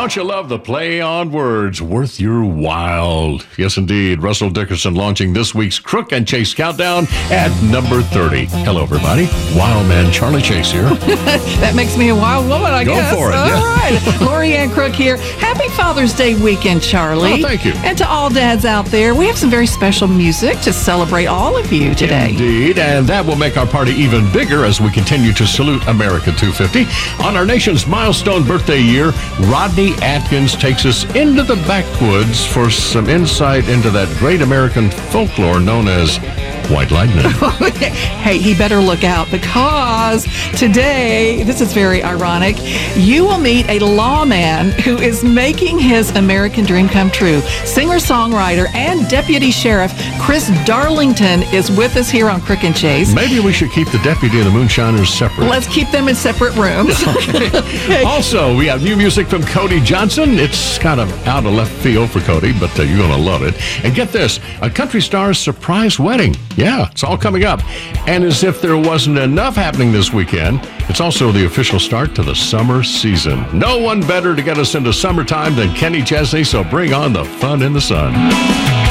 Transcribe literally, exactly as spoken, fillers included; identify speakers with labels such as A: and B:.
A: don't you love the play on words? Worth your while. Yes, indeed. Russell Dickerson launching this week's Crook and Chase Countdown at number thirty. Hello, everybody. Wild man Charlie Chase here.
B: That makes me a wild woman, I
A: Go
B: guess.
A: for it.
B: All
A: Yeah.
B: right. Lori Ann Crook here. Happy Father's Day weekend, Charlie.
A: Oh, thank you.
B: And to all dads out there, we have some very special music to celebrate all of you today.
A: Indeed, and that will make our party even bigger as we continue to salute America two fifty. On our nation's milestone birthday year, Rodney Atkins takes us into the backwoods for some insight into that great American folklore known as White Lightning.
B: Hey, he better look out because today, this is very ironic, you will meet a lawman who is making his American dream come true. Singer-songwriter and deputy sheriff Chris Darlington is with us here on Crook and Chase.
A: Maybe we should keep the deputy and the moonshiners separate.
B: Let's keep them in separate rooms.
A: Okay. Also, we have new music from Cody Johnson. It's kind of out of left field for Cody, but uh, you're going to love it. And get this, a country star's surprise wedding. Yeah, it's all coming up. And as if there wasn't enough happening this weekend, it's also the official start to the summer season. No one better to get us into summertime than Kenny Chesney, so bring on the fun in the sun.